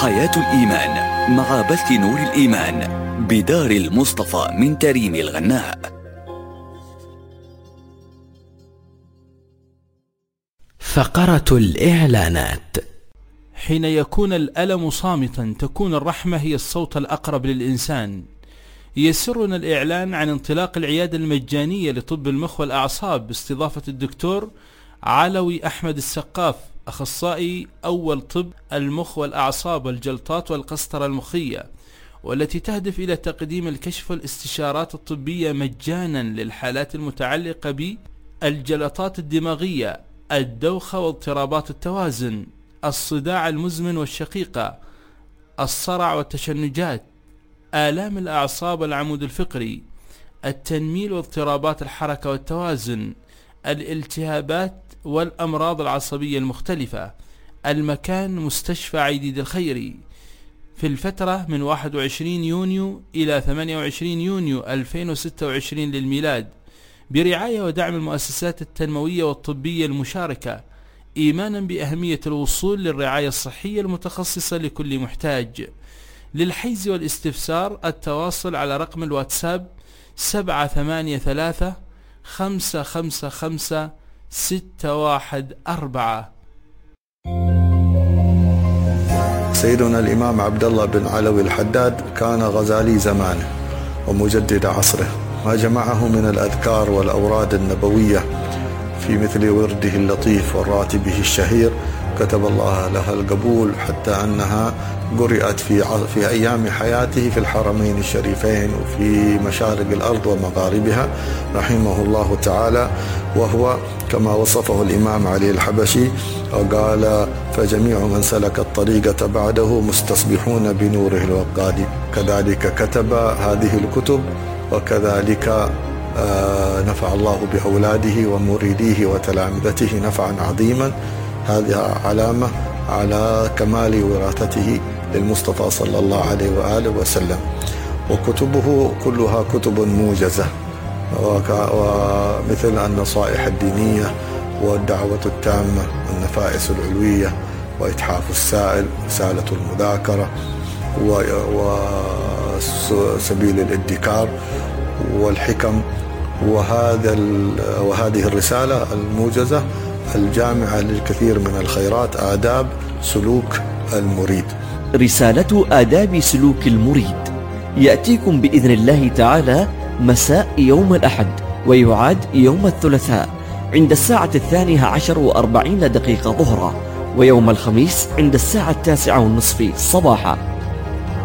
حياة الإيمان مع بث نور الإيمان بدار المصطفى من تريم الغناء. فقرة الإعلانات. حين يكون الألم صامتا تكون الرحمة هي الصوت الأقرب للإنسان. يسرنا الإعلان عن انطلاق العيادة المجانية لطب المخ والأعصاب باستضافة الدكتور علوي أحمد السقاف، أخصائي أول طب المخ والأعصاب والجلطات والقسطرة المخية، والتي تهدف إلى تقديم الكشف والاستشارات الطبية مجانا للحالات المتعلقة بالجلطات الدماغية، الدوخة واضطرابات التوازن، الصداع المزمن والشقيقة، الصرع والتشنجات، آلام الأعصاب والعمود الفقري، التنميل واضطرابات الحركة والتوازن، الالتهابات والأمراض العصبية المختلفة. المكان مستشفى عيديد الخيري، في الفترة من 21 يونيو إلى 28 يونيو 2026 للميلاد، برعاية ودعم المؤسسات التنموية والطبية المشاركة، إيمانا بأهمية الوصول للرعاية الصحية المتخصصة لكل محتاج. للحجز والاستفسار التواصل على رقم الواتساب 783 555 614. سيدنا الإمام عبد الله بن علوي الحداد كان غزالي زمانه ومجدد عصره، ما جمعه من الأذكار والأوراد النبوية في مثل ورده اللطيف والراتبه الشهير كتب الله لها القبول، حتى أنها قرأت في أيام حياته في الحرمين الشريفين وفي مشارق الأرض ومغاربها رحمه الله تعالى. وهو كما وصفه الإمام علي الحبشي وقال: فجميع من سلك الطريقة بعده مستصبحون بنوره الوقاد. كذلك كتب هذه الكتب، وكذلك نفع الله بأولاده ومريديه وتلامذته نفعا عظيما. هذه علامة على كمال وراثته للمصطفى صلى الله عليه وآله وسلم. وكتبه كلها كتب موجزة، ومثل النصائح الدينية والدعوة التامة والنفائس العلوية وإتحاف السائل رسالة المذاكرة وسبيل الادكار والحكم، وهذه الرسالة الموجزة الجامعة للكثير من الخيرات، آداب سلوك المريد. رسالة آداب سلوك المريد يأتيكم بإذن الله تعالى مساء يوم الأحد، ويعاد يوم الثلاثاء عند الساعة 12:40 ظهرا، ويوم الخميس عند الساعة 9:30 صباحا.